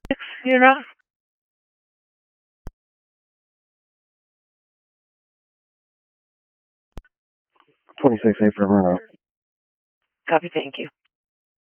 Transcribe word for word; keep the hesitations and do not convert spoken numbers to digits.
You know? twenty-six A for Romero. Copy, thank you.